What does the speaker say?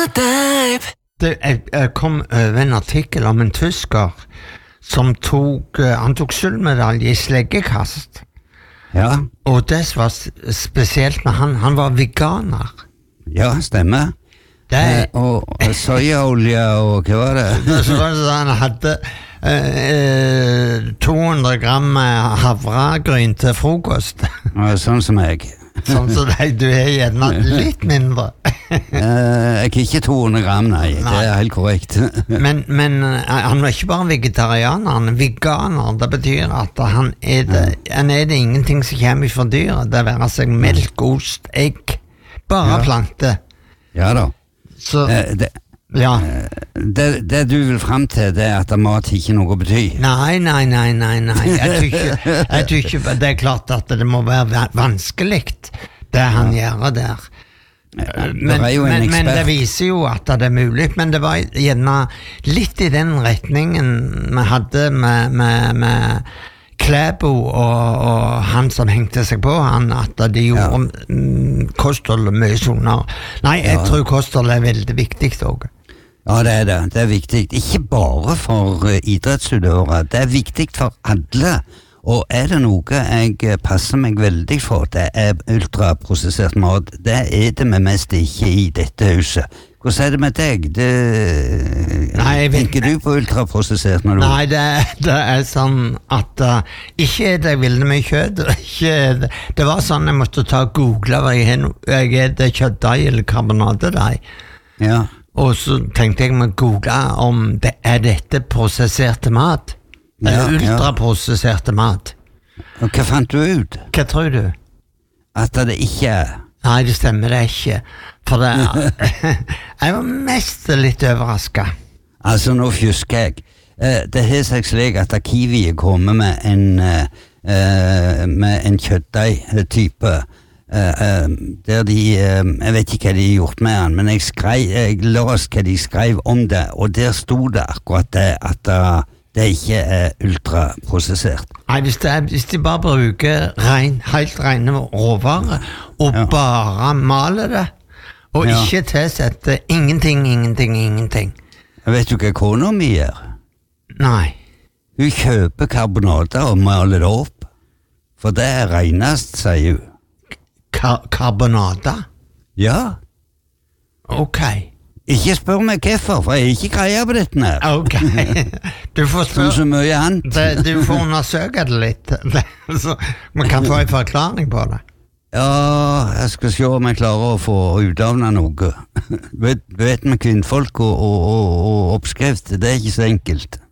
wanna dive. Jeg kom over en artikkel om en tysker som han tok sølvmedalje i sleggekast. Ja, Og det som var spesielt med han var veganer. ja, stemmer. Og sojaolje og hva var det? Så var det sånn, han hadde 200 gram havregryn til frokost. Sånn som jeg. Sånn som du er gjerne litt mindre. Ikke 200 gram, nei. Det er helt korrekt. Men han var ikke bare vegetarianer, han er veganer. Det betyr at han er det ingenting som kommer fra dyret. Det være seg melk, ost, egg. Bare plante. Ja da. Så, ja. Det du vil frem til, det er at mat ikke noe betyr. Nei. Jeg tror ikke det er klart at det må være vanskelig, det han gjør der. Men det viser jo at det er mulig, men det var gjerne litt i den retningen vi hadde med Klæbo og han som hengte seg på han, at de gjorde kosthold mye sunnere. Nei, jeg tror kosthold er veldig viktig også. Ja, det er det. Det er viktig. Ikke bare for idrettsutøvere, det er viktig for alle. Og er det noe jeg passer meg veldig for, det er ultraprosessert mat. Det er det vi mest ikke i dette huset. Hvordan er det med deg? Tenker du på ultraprosessert når du... Nei, det er sånn at ikke det ville mye kjøtt. Det var sånn jeg måtte ta og google hva jeg er det kjøttdeig eller karbonadedeig. Ja. Og så tenkte jeg med google om er dette prosesserte mat? Eller ultraprosesserte mat? Og hva fant du ut? Hva tror du? At det ikke er... Nei, det stemmer det ikke. For det jeg var mest litt overrasket. Altså, nå fjusker jeg. Det har seg slik at Kiwi kommer med en kjøttdeig-type, der de, jeg vet ikke hva de har gjort med den, men jeg las hva de skrev om det, og der stod det akkurat det, at det ikke er ultraprosessert. Nei, hvis de bare bruker helt rene råvarer, og bare maler det, og ikke tilsetter ingenting. Vet du hva kona mi gjør? Nei. Hun kjøper karbonader og maler det opp, for det er renest, sier hun. Karbonader? Ja. Ok. Ikke spør meg hvorfor, for jeg er ikke greier på dette her. Ok. Du får spørre. Så mye annet. Du får undersøke det litt, så man kan få en forklaring på det. Ja, jeg skal se om jeg klarer å få utavnet noe. Vet med kvinnfolk og oppskrift, det er ikke så enkelt.